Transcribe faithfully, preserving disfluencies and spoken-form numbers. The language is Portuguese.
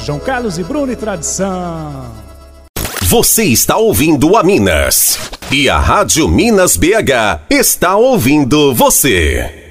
João Carlos e Bruno e Tradição. Você está ouvindo a Minas. E a Rádio Minas B H está ouvindo você.